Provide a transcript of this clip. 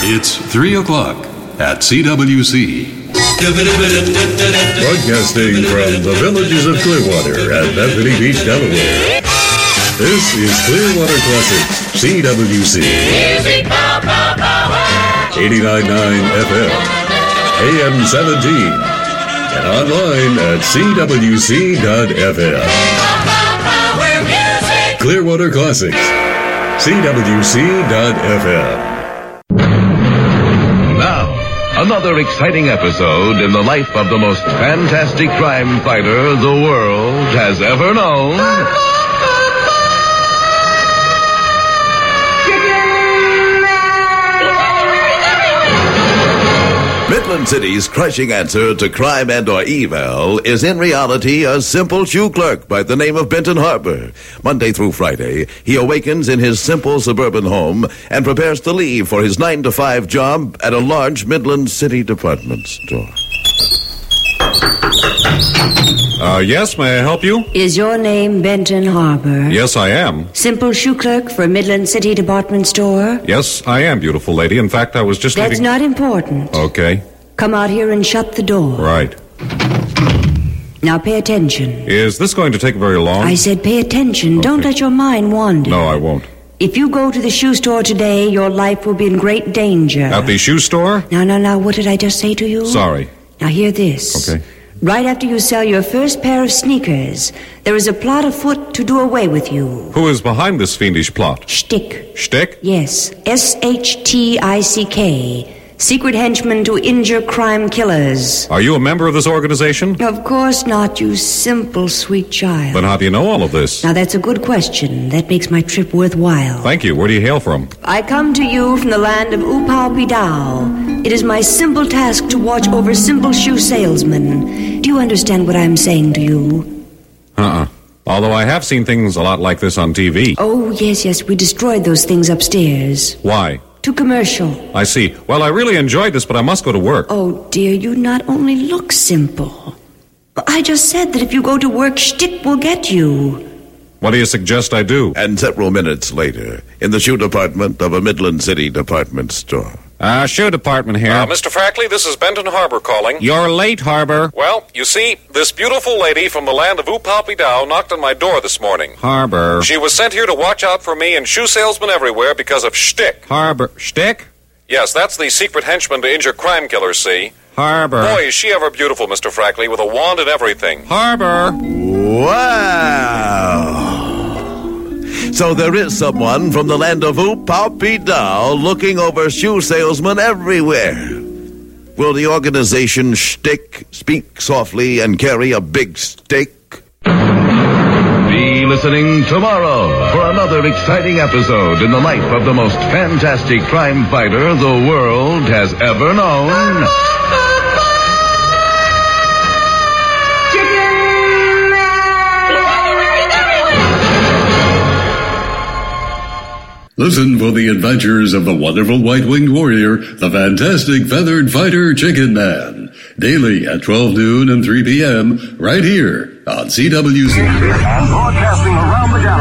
It's 3 o'clock at CWC. Broadcasting from the villages of Clearwater at Bethany Beach, Delaware. This is Clearwater Classics, CWC. 89.9 FM, AM 17, and online at CWC.FM. Clearwater Classics, CWC.FM. Now, another exciting episode in the life of the most fantastic crime fighter the world has ever known. Midland City's crushing answer to crime and or evil is in reality a simple shoe clerk by the name of Benton Harbor. Monday through Friday, he awakens in his simple suburban home and prepares to leave for his 9-to-5 job at a large Midland City department store. Yes, may I help you? Is your name Benton Harbor? Yes, I am. Simple shoe clerk for Midland City Department Store? Yes, I am, beautiful lady. In fact, I was just That's leaving... not important. Okay. Come out here and shut the door. Right. Now pay attention. Is this going to take very long? I said pay attention. Okay. Don't let your mind wander. No, I won't. If you go to the shoe store today, your life will be in great danger. At the shoe store? Now, what did I just say to you? Sorry. Now hear this. Okay. Right after you sell your first pair of sneakers, there is a plot afoot to do away with you. Who is behind this fiendish plot? Shtick. Shtick? Yes, SHTICK. Secret henchmen to injure crime killers. Are you a member of this organization? Of course not, you simple, sweet child. Then how do you know all of this? Now that's a good question. That makes my trip worthwhile. Thank you. Where do you hail from? I come to you from the land of Upau Pidao. It is my simple task to watch over simple shoe salesmen. Do you understand what I'm saying to you? Although I have seen things a lot like this on TV. Oh, yes, we destroyed those things upstairs. Why? Too commercial. I see. Well, I really enjoyed this, but I must go to work. Oh, dear, you not only look simple. I just said that if you go to work, Shtick will get you. What do you suggest I do? And several minutes later, in the shoe department of a Midland City department store. Shoe department here. Mr. Frackley, this is Benton Harbor calling. You're late, Harbor. Well, you see, this beautiful lady from the land of Upau Pidao knocked on my door this morning. Harbor. She was sent here to watch out for me and shoe salesmen everywhere because of Shtick. Harbor. Shtick? Yes, that's the secret henchman to injure crime killers, see? Harbor. Boy, is she ever beautiful, Mr. Frackley, with a wand and everything. Harbor. Wow! So there is someone from the land of Upau Pidao looking over shoe salesmen everywhere. Will the organization Shtick speak softly and carry a big stick? Be listening tomorrow for another exciting episode in the life of the most fantastic crime fighter the world has ever known. Listen for the adventures of the wonderful white-winged warrior, the fantastic feathered fighter Chicken Man. Daily at 12 noon and 3 p.m. right here on CWC. And broadcasting around